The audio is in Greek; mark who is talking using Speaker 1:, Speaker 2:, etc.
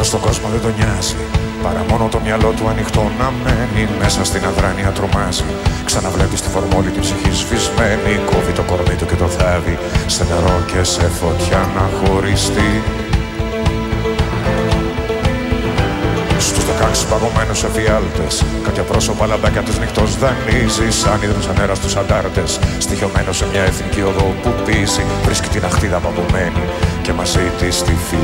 Speaker 1: στον κόσμο δεν τον νοιάζει, παρά μόνο το μυαλό του ανοιχτό να μένει. Μέσα στην αδράνεια τρομάζει, ξαναβλέπει τη φορμόλη την ψυχή σβησμένη. Κόβει το κορμί του και το θάβει σε νερό και σε φωτιά να χωριστεί. Στους 16 παγωμένους εφιάλτες, κάποια πρόσωπα λαμπάκια της νυχτός δανείζει. Σαν ίδρους ανέρας τους αντάρτες, στοιχειωμένος σε μια εθνική οδό που πίζει. Βρίσκει την αχτίδα παγωμένη και μαζί της τη φύση.